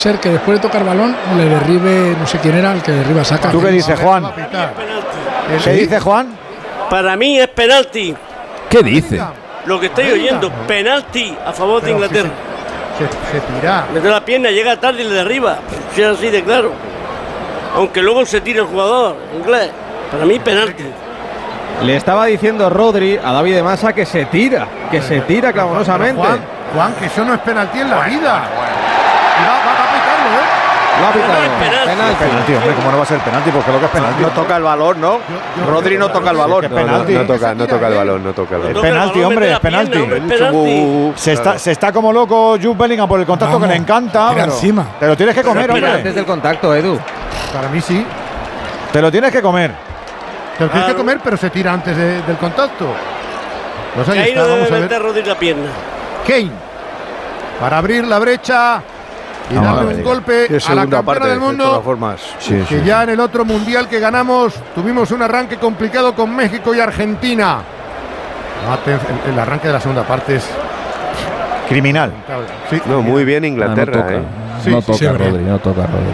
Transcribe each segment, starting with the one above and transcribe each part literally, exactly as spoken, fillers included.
ser que después de tocar balón le derribe, no sé quién era el que derriba Saka. ¿Tú qué dices, Juan? ¿Qué dice Juan? Para mí es penalti. ¿Qué dice? Lo que estoy oyendo, penalti a favor de Inglaterra. Se, se, se tira. Mete la pierna, llega tarde y le derriba. Si es así de claro. Aunque luego se tire el jugador inglés. Para mí penalti. Le estaba diciendo Rodri a David de Masa que se tira, que se tira clamorosamente. Juan, Juan, que eso no es penalti en la vida. Y va, va, va a pitarlo, ¿eh? Lo ha pitado. No es penalti. Penalti. Penalti, hombre, ¿cómo no va a ser penalti? Porque lo que es penalti. No toca el balón, ¿no? Yo- yo Rodri no creo que toca el no, balón. es penalti. No, no toca, no toca el balón, no toca el No balón. toca el penalti, balón, hombre, mete la es penalti. pierna, hombre, es penalti. Se está, se está como loco Jude Bellingham por el contacto Vamos, que le encanta. tira Pero encima. te lo tienes que comer, Pero hombre. Antes del contacto, Edu. Para mí sí. Te lo tienes que comer. Te lo tienes Ah. que comer, pero se tira antes de- del contacto. Pues ahí Ahí está, no vamos debe a meter ver. Rodri la pierna. Kane. Para abrir la brecha y Vamos a darle ver. un golpe Es a la segunda campeona parte, del de mundo. todas formas. Sí, Que ya en el otro mundial que ganamos tuvimos un arranque complicado con México y Argentina. Aten- El, el arranque de la segunda parte es Criminal. sí, No, muy bien Inglaterra, Ah, no toca, ¿eh? Sí, no sí, toca sí, verdad. Rodri, no toca Rodri.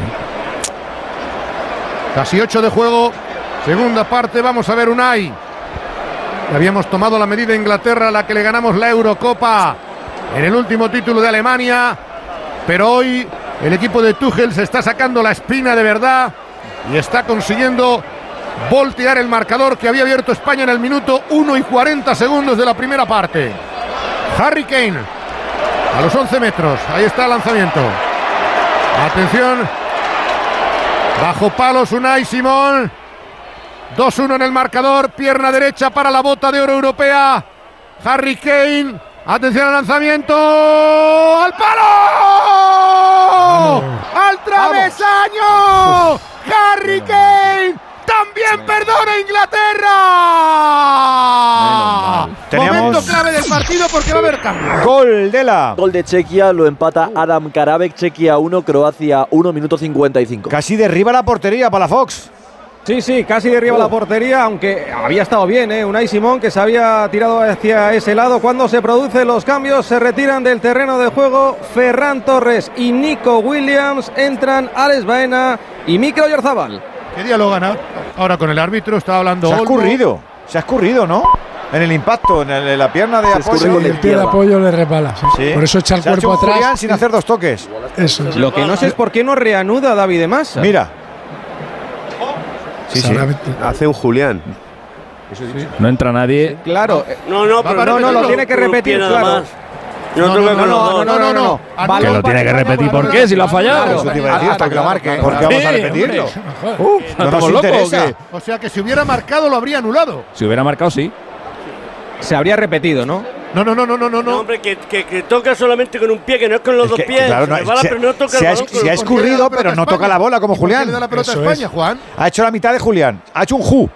casi ocho de juego. Segunda parte, vamos a ver Unai. Le habíamos tomado la medida a Inglaterra, a la que le ganamos la Eurocopa en el último título de Alemania. Pero hoy el equipo de Tuchel se está sacando la espina de verdad y está consiguiendo voltear el marcador que había abierto España en el minuto uno y cuarenta segundos de la primera parte. Harry Kane a los once metros. Ahí está el lanzamiento. Atención. Bajo palos Unai Simón. dos uno en el marcador. Pierna derecha para la bota de oro europea. Harry Kane. Atención al lanzamiento. ¡Al palo! ¡Al travesaño! ¡Harry Kane! ¡También perdona Inglaterra! Teníamos- Momento clave del partido porque va a haber cambio. Gol de la. Gol de Chequia, lo empata Adam Karabek, Chequia uno, Croacia uno, minuto cincuenta y cinco. Casi derriba la portería para la Fox. Sí, sí, casi derriba la portería, aunque había estado bien, ¿eh? Unai Simón, que se había tirado hacia ese lado. Cuando se producen los cambios, se retiran del terreno de juego Ferran Torres y Nico Williams. Entran Alex Baena y Mikel Oyarzabal. ¿Qué dialogan ahora con el árbitro? Estaba hablando Se ha Olmo. escurrido. Se ha escurrido, ¿no? En el impacto, en, el- en la pierna de Se escurre apoyo. con El pie de apoyo le resbala. sí. Sí. Por eso echa el Se ha hecho cuerpo un atrás. Julián sin hacer dos toques. Eso es. Lo que no sé es por qué no reanuda David de Masa. Mira. Sí, sí. Seguramente. Hace un Julián. No entra nadie. Claro, eh, No, no, Va, pero va, no, no, lo repetirlo. tiene que con un repetir, pie nada claro. más. No, toca con los dos. no, no, no. Balón Que lo tiene que repetir. ¿Por qué? Si lo ha fallado. Eso te iba a decir, hasta que lo marque. ¿Por qué vamos a Sí, repetirlo? hombre. Uh, no nos ¿Estamos locos o interesa. qué? O sea que si hubiera marcado lo habría anulado. Si hubiera marcado, sí. se habría repetido, ¿no? No, no, no, no, no, no. No, hombre, que, que, que toca solamente con un pie, que no es con los Es dos que, pies. claro, Se no, resbala, se- pero no toca se el ha- balón con se ha los- ¿Por qué le da escurrido, la pelota pero a no España? toca la bola como ¿Y por qué Julián. le da la pelota a Eso España, es. Juan? Ha hecho la mitad de Julián. Ha hecho un ju.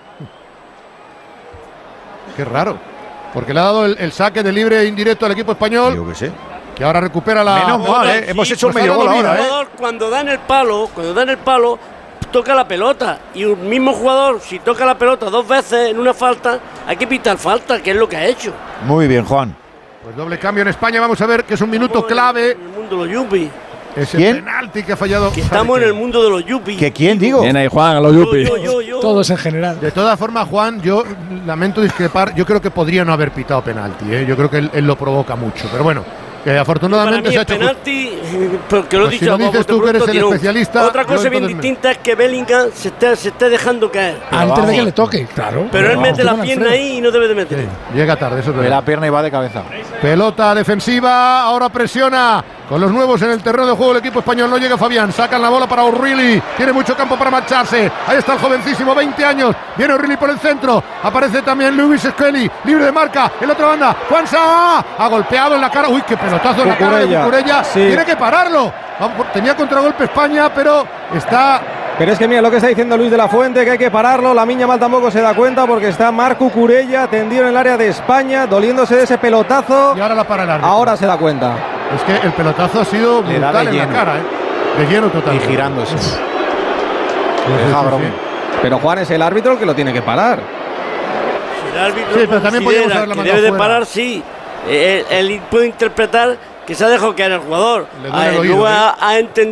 Qué raro. Porque le ha dado el, el saque de libre e indirecto al equipo español, Yo qué sé. que ahora recupera la. Menos mal, ¿eh? Sí, Hemos hecho un pues medio ahora gol domina, ahora, El ¿eh? jugador, cuando dan el palo, cuando dan el palo, toca la pelota. Y un mismo jugador, si toca la pelota dos veces en una falta, hay que pitar falta, que es lo que ha hecho. Muy bien, Juan. Pues doble cambio en España. Vamos a ver que es un minuto Estamos clave. En el mundo de los yuppies. Ese ¿Quién? penalti que ha fallado. Que estamos en el mundo de los yuppies. ¿Que quién digo? Bien ahí, Juan, a los Yo, yuppies. yo, yo, yo. Todos en general. De todas formas, Juan, yo lamento discrepar. Yo creo que podría no haber pitado penalti. ¿eh? Yo creo que él, él lo provoca mucho. Pero bueno, que Para afortunadamente mí se ha es hecho. penalti, porque lo he Pues si dicho lo a dices bote tú que eres pronto, el tirón. especialista, Otra yo cosa bien entonces me- distinta es que Bellingham se esté, se esté dejando caer. Antes de que le toque, claro. Pero él Vamos, mete la con pierna Alfredo. ahí y no debe de meter. Sí, llega tarde, eso es De verdad. la pierna y va de cabeza. Pelota defensiva, ahora presiona con los nuevos en el terreno de juego el equipo español. No llega Fabián, sacan la bola para O'Reilly, tiene mucho campo para marcharse. Ahí está el jovencísimo, veinte años, viene O'Reilly por el centro, aparece también Lewis Skelly, libre de marca, en la otra banda, Juan Sá, ha golpeado en la cara, uy, qué pelotazo en la cara de Cucurella. Cucurella, Sí. tiene que pararlo. Vamos, tenía contragolpe España, pero está. Pero es que mira lo que está diciendo Luis de la Fuente, que hay que pararlo. La Miña Mal tampoco se da cuenta porque está Marco Cucurella tendido en el área de España, doliéndose de ese pelotazo. Y ahora la para el árbitro. Ahora se da cuenta. Es que el pelotazo ha sido Le da brutal de en la lleno. cara, ¿eh? De lleno total. Y girándose. Sí, sí, Deja sí, broma. sí. Pero Juan es el árbitro el que lo tiene que parar. Si el árbitro Sí, pero también podíamos considera haberla que mandado debe de fuera. parar, sí. Eh, Él, él puede interpretar que se ha dejado caer el jugador. Le duele el Ah, oído, luego ¿eh? ha, ha entendido